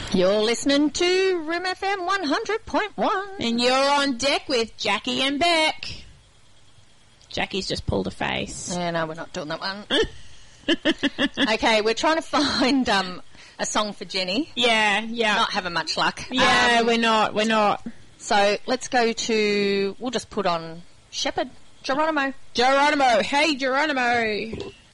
You're listening to Room FM 100.1. And you're on deck with Jackie and Beck. Jackie's just pulled a face. Yeah, no, we're not doing that one. Okay, we're trying to find a song for Jenny. Yeah. Not having much luck. Yeah, we're not. So let's go to, we'll just put on Shepherd, Geronimo. Geronimo. Hey, Geronimo.